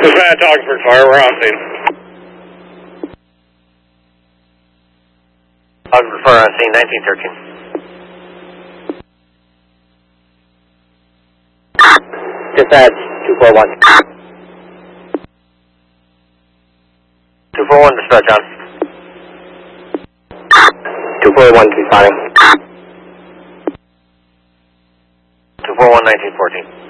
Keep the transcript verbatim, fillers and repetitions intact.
Dispatch, Oxford Fire, we're on scene. Oxford Fire on scene, nineteen thirteen. Dispatch, two four one. two four one, dispatch on. two four one, responding. two four one, nineteen fourteen.